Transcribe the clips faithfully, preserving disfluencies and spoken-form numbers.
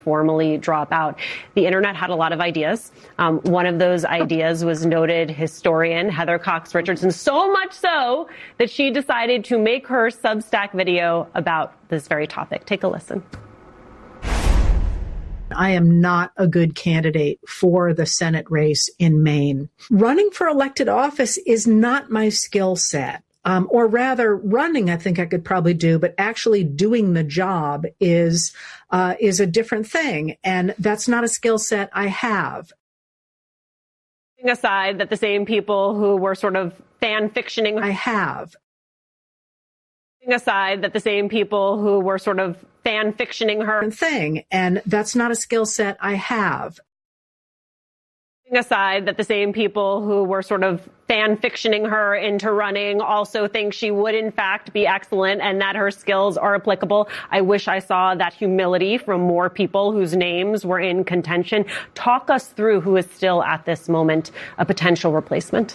formally drop out. The internet had a lot of ideas. Um, one of those ideas was noted historian Heather Cox Richardson, so much so that she decided to make her Substack video about this very topic. Take a listen. I am not a good candidate for the Senate race in Maine. Running for elected office is not my skill set. Um, or rather, running, I think I could probably do, but actually doing the job is uh, is a different thing, and that's not a skill set I have. Aside that the same people who were sort of fan fictioning, I have. Aside that the same people who were sort of fan fictioning her thing, and that's not a skill set I have. Aside that the same people who were sort of fan fictioning her into running also think she would in fact be excellent and that her skills are applicable. I wish I saw that humility from more people whose names were in contention. Talk us through who is still at this moment a potential replacement.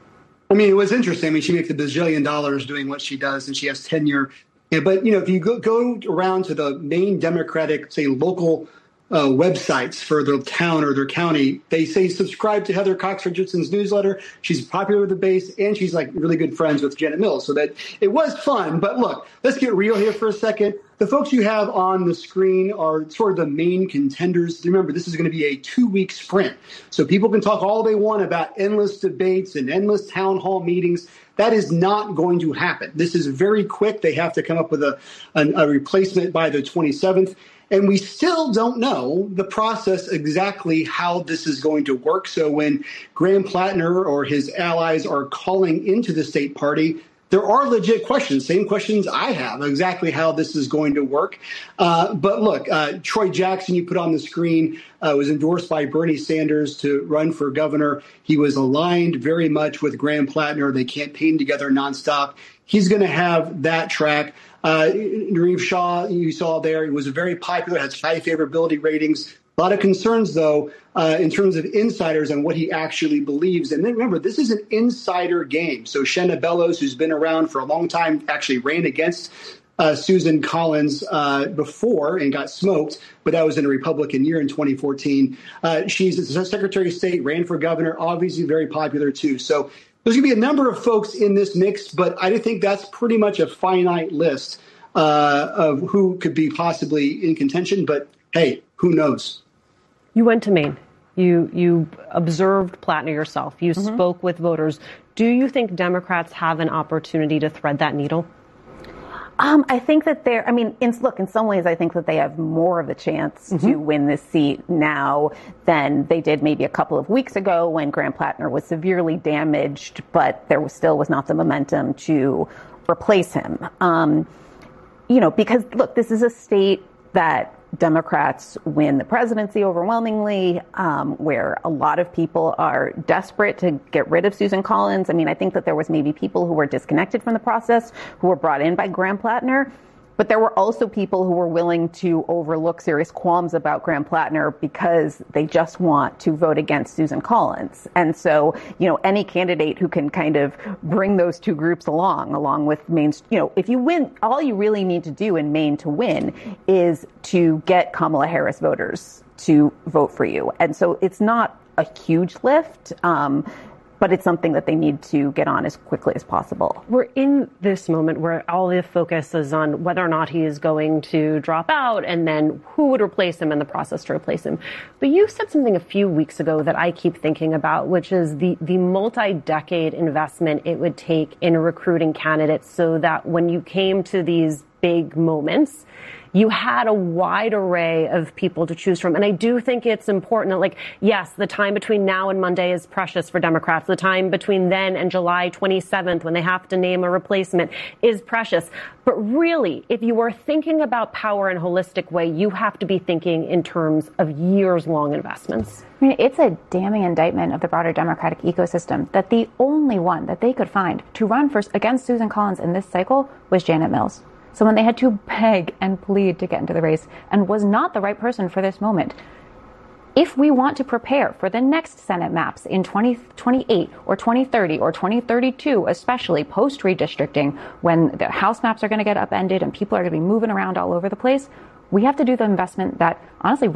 I mean, it was interesting. I mean, she makes a bazillion dollars doing what she does, and she has tenure. Yeah, but, you know, if you go, go around to the main Democratic, say, local Uh, websites for their town or their county, they say subscribe to Heather Cox Richardson's newsletter. She's popular with the base, and she's like really good friends with Janet Mills. So that it was fun. But look, let's get real here for a second. The folks you have on the screen are sort of the main contenders. Remember, this is going to be a two-week sprint. So people can talk all they want about endless debates and endless town hall meetings. That is not going to happen. This is very quick. They have to come up with a, a, a replacement by the twenty-seventh. And we still don't know the process exactly how this is going to work. So when Graham Plattner or his allies are calling into the state party, there are legit questions, same questions I have, exactly how this is going to work. Uh, but look, uh, Troy Jackson, you put on the screen, uh, was endorsed by Bernie Sanders to run for governor. He was aligned very much with Graham Plattner. They campaigned together nonstop. He's going to have that track. Uh, Nareem Shah, you saw there, he was very popular, has high favorability ratings. A lot of concerns, though, uh, in terms of insiders and what he actually believes. And then remember, this is an insider game. So Shenna Bellows, who's been around for a long time, actually ran against uh, Susan Collins uh, before and got smoked, but that was in a Republican year in twenty fourteen. Uh, she's the Secretary of State, ran for governor, obviously very popular, too. So there's going to be a number of folks in this mix, but I think that's pretty much a finite list uh, of who could be possibly in contention. But hey, who knows? You went to Maine. You you observed Plattner yourself. You mm-hmm. spoke with voters. Do you think Democrats have an opportunity to thread that needle? Um, I think that they're, I mean, in, look, in some ways, I think that they have more of a chance mm-hmm. to win this seat now than they did maybe a couple of weeks ago when Graham Plattner was severely damaged, but there was still was not the momentum to replace him. Um, you know, because, look, this is a state that Democrats win the presidency overwhelmingly, um, where a lot of people are desperate to get rid of Susan Collins. I mean, I think that there was maybe people who were disconnected from the process who were brought in by Graham Plattner. But there were also people who were willing to overlook serious qualms about Graham Plattner because they just want to vote against Susan Collins. And so, you know, any candidate who can kind of bring those two groups along, along with Maine, you know, if you win, all you really need to do in Maine to win is to get Kamala Harris voters to vote for you. And so it's not a huge lift. Um, But it's something that they need to get on as quickly as possible. We're in this moment where all the focus is on whether or not he is going to drop out and then who would replace him in the process to replace him. But you said something a few weeks ago that I keep thinking about, which is the, the multi-decade investment it would take in recruiting candidates so that when you came to these big moments, you had a wide array of people to choose from. And I do think it's important that, like, yes, the time between now and Monday is precious for Democrats. The time between then and July twenty-seventh, when they have to name a replacement, is precious. But really, if you are thinking about power in a holistic way, you have to be thinking in terms of years-long investments. I mean, it's a damning indictment of the broader Democratic ecosystem that the only one that they could find to run for, against Susan Collins in this cycle was Janet Mills. Someone they had to beg and plead to get into the race and was not the right person for this moment. If we want to prepare for the next Senate maps in twenty twenty-eight or twenty thirty or twenty thirty-two, especially post-redistricting, when the House maps are going to get upended and people are going to be moving around all over the place, we have to do the investment that, honestly,